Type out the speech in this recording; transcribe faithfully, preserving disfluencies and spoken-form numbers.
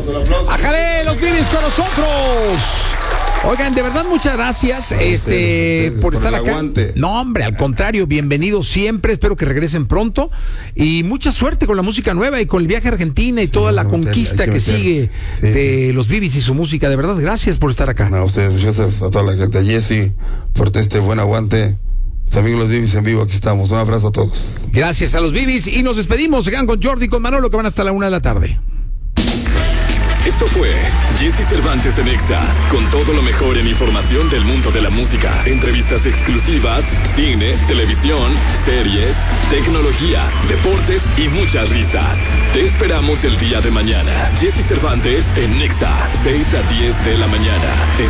¡Ájale, los Bibis con nosotros! Oigan, de verdad, muchas gracias este, por estar acá. Aguante. No, hombre, al contrario, bienvenidos siempre. Espero que regresen pronto. Y mucha suerte con la música nueva y con el viaje a Argentina y sí, toda la conquista que, que sigue sí, de sí. los Bibis y su música. De verdad, gracias por estar acá. No, a ustedes, gracias a toda la gente. A Jesse, por este buen aguante. Los amigos los Bibis en vivo, aquí estamos. Un abrazo a todos. Gracias a los Bibis y nos despedimos. Se quedan con Jordi y con Manolo, que van hasta la una de la tarde. Esto fue Jesse Cervantes en Exa, con todo lo mejor en información del mundo de la música, entrevistas exclusivas, cine, televisión, series, tecnología, deportes y muchas risas. Te esperamos el día de mañana. Jesse Cervantes en Exa, seis a diez de la mañana.